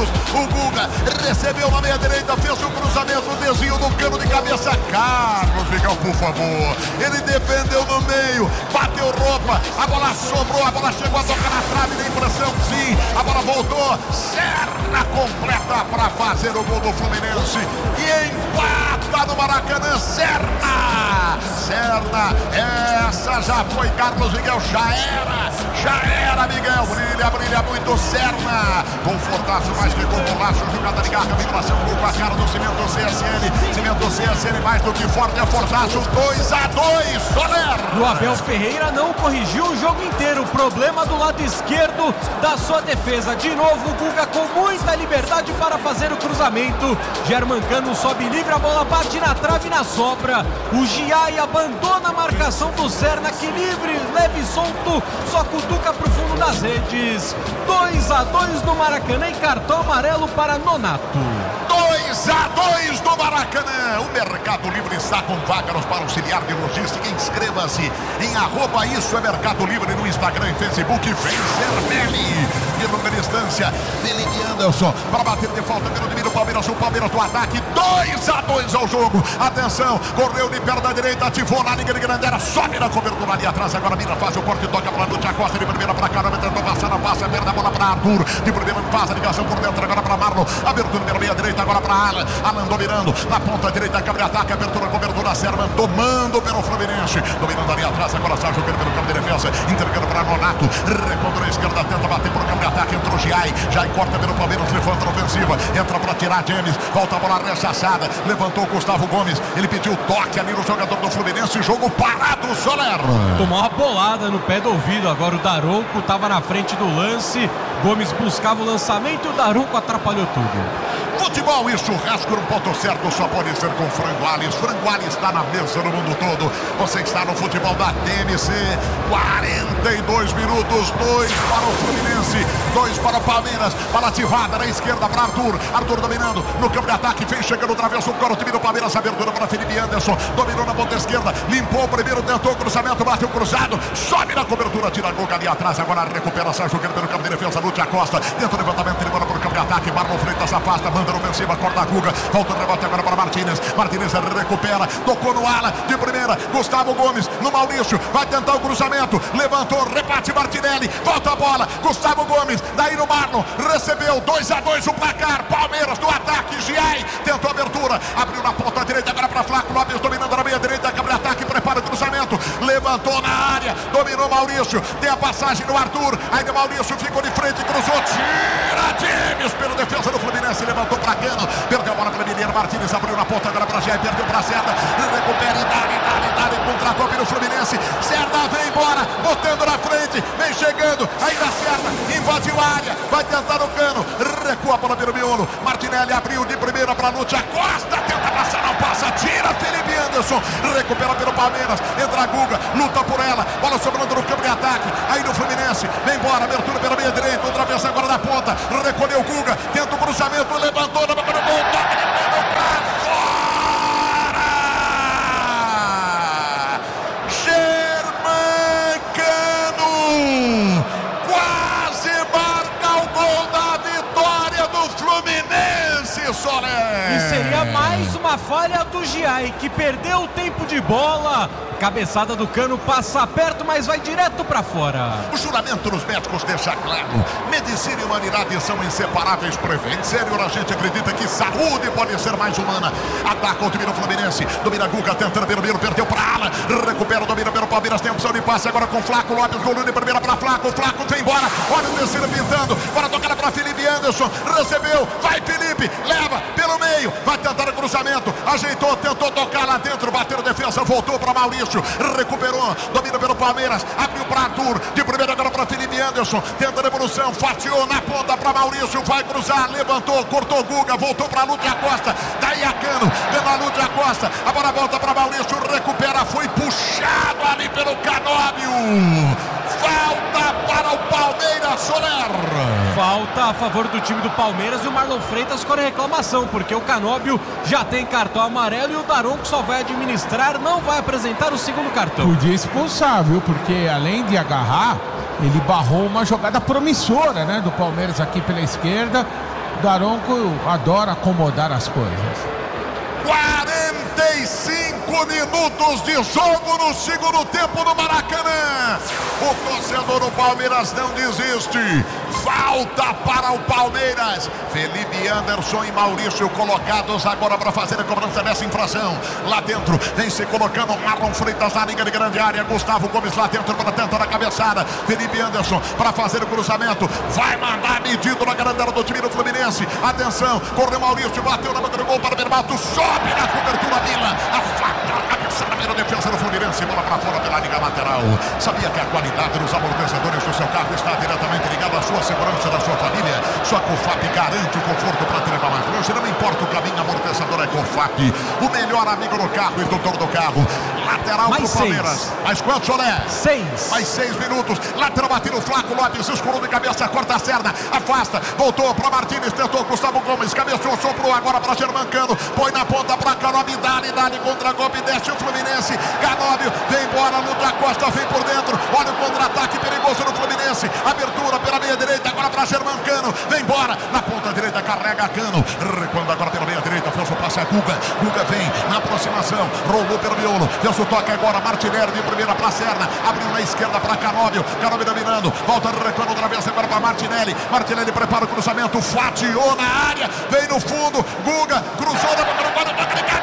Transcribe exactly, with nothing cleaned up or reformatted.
minutos. O Guga recebeu na meia direita, fez o cruzamento, o desvio no cano de cabeça. Carlos Miguel, por favor. Ele defendeu no meio, bateu roupa, a bola sobrou, a bola chegou a tocar na trave, dá impressão que sim. A bola voltou, Serna completa para fazer o gol do Fluminense e empata no Maracanã. Serna, Serna, essa já foi Carlos Miguel, já era, já era Miguel, brilha, brilha muito Serna, confortaço mais que com golaço, jogada de garra, vibração, gol com a cara do Cimento C S N, Cimento C S N mais do que forte, é fortaço, dois a dois, Soler. O Abel Ferreira não corrigiu o jogo inteiro, problema do lado esquerdo da sua defesa, de novo o Guga com muita liberdade para fazer o cruzamento, Germancano sobe livre, a bola bate na trave na sobra, o Giai abandona a marcação do Serna, que livre, leve e solto, só cutuca pro fundo das redes. dois a dois no Maracanã e cartão amarelo para Nonato. dois a dois do Maracanã. O Mercado Livre está com vagas para auxiliar de logística. Inscreva-se em arroba isso é Mercado Livre no Instagram e Facebook. Vem Cermelli. De longa distância, Felipe Anderson para bater de falta pelo domínio Palmeiras. O Palmeiras do ataque. dois a dois ao jogo. Atenção, correu de perna direita, ativou na linha de grande área, sobe na cobertura ali atrás. Agora Mira faz o corte, toca para Lúcia Costa de primeira para caramba, tentou passar, não passa, perde a bola para Arthur. De primeira faz a ligação por dentro, agora para Marlon. Abertura pela meia direita, agora para Alan. Alan dominando na ponta direita, cabe ataque, abertura, cobertura, Servan tomando pelo Fluminense. Dominando ali atrás, agora sai jogando pelo campo de defesa, entregando para Nonato. Recontra a esquerda, tenta bater por campo de ataque, entrou Giai. Giai corta pelo Palmeiras, levanta a ofensiva, entra para tirar James, volta a bola rechaçada, levantou Gustavo Gomes. Ele pediu toque ali no jogador do Fluminense, jogo parado, Soler. Tomou uma bolada no pé do ouvido, agora o Daronco estava na frente do lance, Gomes buscava o lançamento e o Daronco atrapalhou tudo. Futebol e churrasco no ponto certo só pode ser com Frango Alves. Frango Alves está na mesa no mundo todo. Você está no futebol da T M C. quarenta e dois minutos, dois para o Fluminense, dois para o Palmeiras. Bola ativada na esquerda para Arthur. Arthur dominando no campo de ataque, vem chegando outra vez o coro, time do Palmeiras, abertura para Felipe Anderson. Dominou na ponta esquerda, limpou o primeiro, tentou o cruzamento, bateu cruzado, sobe na cobertura, tira a gol ali atrás. Agora recupera, sai jogando pelo campo de defesa, Lúcia Costa. Tenta o levantamento, ele manda para o campo de ataque. Marlon Freitas afasta, manda ofensiva, corta a Guga, volta o rebote agora para Martínez. Martínez recupera, tocou no ala de primeira, Gustavo Gomes no Maurício, vai tentar o cruzamento, levantou, rebate Martinelli, volta a bola, Gustavo Gomes, daí no Marlon, recebeu, dois a dois o placar, Palmeiras do ataque, Giai, tentou a abertura, abriu na ponta direita, agora para Flaco Lopes, dominando na meia direita, câmara de ataque, prepara o cruzamento, levantou na área, dominou Maurício, tem a passagem do Arthur, ainda Maurício ficou de frente, cruzou, tira James pelo defesa do Fluminense, levantou para Cano, perdeu a bola para Mineiro, Martínez abriu na ponta, agora para Giai, perdeu para Serna, recupera e dá, e dá, e dá, e contra-golpe no Fluminense, Serna vem embora, botando na frente, vem chegando, ainda Serna, invadiu a área, vai tentar o Cano, recua a bola pelo miolo, Martinelli abriu de primeira para Lúcia Costa, tenta passar, não passa, tira Felipe Anderson, recupera pelo Palmeiras, entra a Guga, luta por ela, bola sobrando no campo de ataque, aí no Fluminense, vem embora, abertura pela meia direita, outra vez agora na ponta, recolheu o Guga, tenta o cruzamento, levantou, na boca do gol, toca de mano pra fora! Germancano quase marca o gol da vitória do Fluminense, Soler! E seria mais uma falha do Giai, que perdeu o tempo de bola. Cabeçada do Cano, passa perto, mas vai direto pra fora. O juramento dos médicos deixa claro: medicina e humanidade são inseparáveis. Prevente sério, a gente acredita que saúde pode ser mais humana. Ataca o time do Fluminense, domina Guga, tentando pelo meio, perdeu pra ala, recupera, domina pelo Palmeiras, tem opção de passe agora com Flaco Lopes, gol de primeira pra Flaco, Flaco vem embora, olha o terceiro pintando, bora tocar pra Felipe Anderson, recebeu, vai Felipe, leva pelo meio, vai tentar o cruzamento, ajeitou, tentou tocar lá dentro, bateu defesa, voltou pra Maurício, recuperou, domina pelo Palmeiras, abriu para Arthur, de primeira agora para Felipe Anderson, tenta a devolução, fatiou na ponta para Maurício, vai cruzar, levantou, cortou Guga, voltou para Lúcia Costa, daí a Cano, vendo a Lúcia Costa, a bola volta para Maurício, recupera, foi puxado ali pelo Canóbio, falta para o Palmeiras, Soler. Falta a favor do time do Palmeiras e o Marlon Freitas com a reclamação, porque o Canóbio já tem cartão amarelo e o Daronco só vai administrar, não vai apresentar o segundo cartão. Podia expulsar, viu? Porque além de agarrar, ele barrou uma jogada promissora, né, do Palmeiras aqui pela esquerda. Daronco adora acomodar as coisas. quarenta e cinco minutos de jogo no segundo tempo no Maracanã. O torcedor do Palmeiras não desiste. Falta para o Palmeiras. Felipe Anderson e Maurício colocados agora para fazer a cobrança dessa infração. Lá dentro vem se colocando Marlon Freitas na linha de grande área. Gustavo Gomes lá dentro para tentar a cabeçada. Felipe Anderson para fazer o cruzamento. Vai mandar medido na grande área do time do Fluminense. Atenção, correu Maurício, bateu na boca do gol para Berbato. Sobe na cobertura Mila. A faca, a cabeçada pela defesa do Fluminense. Bola para fora pela liga lateral. Sabia que a qualidade dos amortecedores do seu carro está diretamente ligada à sua segurança, da sua família? Sua Cofap garante o conforto para te levar mais longe. Não importa o caminho, amortecedor é Cofap. O melhor amigo do carro e tutor do carro. Lateral para o Palmeiras. Mais quanto, Solé? Seis. Mais seis minutos. Lateral batido, Flaco Lopes, escurou de cabeça, corta a cerda, afasta, voltou para Martínez, tentou Gustavo Gomes, cabeceou, soprou agora para Germancano, põe na ponta para Canóbio, dá-lhe, dá-lhe contra golpe, desce o Fluminense, Canóbio, vem embora, Luta Costa, vem por dentro, olha o contra-ataque perigoso no Fluminense, abertura pela meia direita, agora para Germancano, vem embora, na ponta direita, carrega Cano, recuando agora pela meia direita, fez o passe a Guga, Guga vem na aproximação, rolou pelo miolo, fez o toque agora, Martinelli de primeira para Serna, abriu na esquerda para Canóbio, Canóbio dominando, volta recuando outra vez agora para Martinelli, Martinelli prepara o cruzamento, fatiou na área, vem no fundo, Guga, cruzou na boca do gol,